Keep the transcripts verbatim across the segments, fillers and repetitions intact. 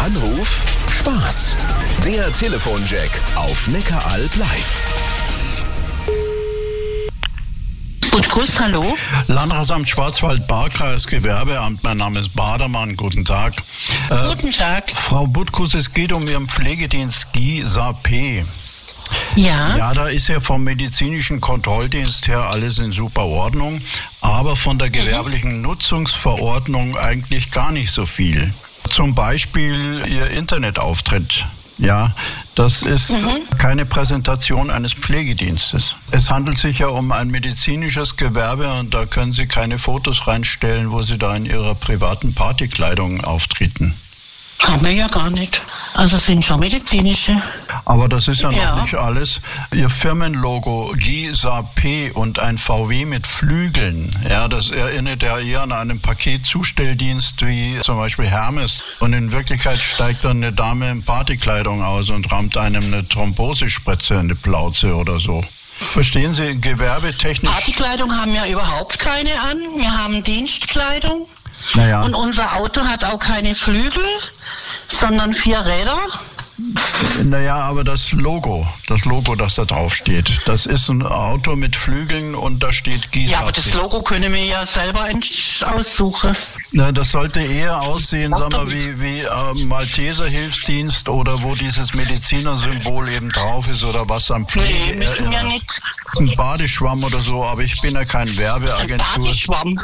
Anruf Spaß. Der Telefonjack auf Neckaralb live. Butkus, hallo. Landratsamt Schwarzwald-Baar-Kreis, Gewerbeamt, mein Name ist Badermann, guten Tag. Äh, guten Tag. Frau Butkus, es geht um Ihren Pflegedienst G I S A P. Ja. Ja, da ist ja vom medizinischen Kontrolldienst her alles in super Ordnung, aber von der gewerblichen Nutzungsverordnung eigentlich gar nicht so viel. Zum Beispiel Ihr Internetauftritt. Ja, das ist mhm. keine Präsentation eines Pflegedienstes. Es handelt sich ja um ein medizinisches Gewerbe und da können Sie keine Fotos reinstellen, wo Sie da in Ihrer privaten Partykleidung auftreten. Haben wir ja gar nicht. Also es sind schon medizinische. Aber das ist ja noch ja. nicht alles. Ihr Firmenlogo G I S A P und ein V W mit Flügeln, ja, das erinnert ja eher an einen Paketzustelldienst wie zum Beispiel Hermes. Und in Wirklichkeit steigt dann eine Dame in Partykleidung aus und rammt einem eine Thrombosespritze in die Plauze oder so. Verstehen Sie, gewerbetechnisch... Partykleidung haben wir überhaupt keine an. Wir haben Dienstkleidung. Naja. Und unser Auto hat auch keine Flügel, sondern vier Räder. Naja, aber das Logo, das Logo, das da drauf steht, das ist ein Auto mit Flügeln und da steht G I S A P. Ja, aber das Logo können wir ja selber aussuchen. Na, das sollte eher aussehen, sag mal, wie, wie äh, Malteser Hilfsdienst oder wo dieses Medizinersymbol eben drauf ist oder was am Pflege Nee, müssen wir nicht. Ein Badeschwamm oder so, aber ich bin ja kein Werbeagentur. Ein Badeschwamm.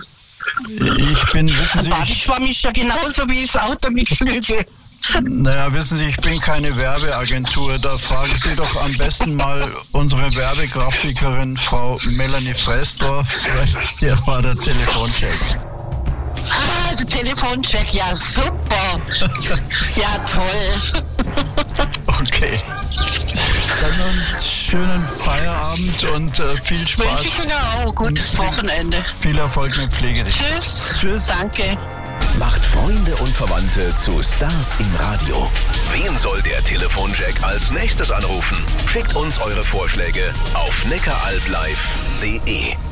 Ich bin, wissen Sie... Ein Badeschwamm ist ja genauso wie das Auto mit Flügeln. Naja, wissen Sie, ich bin keine Werbeagentur. Da fragen Sie doch am besten mal unsere Werbegrafikerin, Frau Melanie Fresdorf. Hier war der Telefoncheck. Ah, der Telefoncheck, ja super. Ja, toll. Okay. Dann noch einen schönen Feierabend und äh, viel Spaß. Wünsche ich Ihnen auch. Gutes Wochenende. Viel Erfolg mit Pflegedienst. Tschüss. Tschüss. Danke. Macht Freunde und Verwandte zu Stars im Radio. Wen soll der Telefonjack als nächstes anrufen? Schickt uns eure Vorschläge auf neckaralblive punkt de.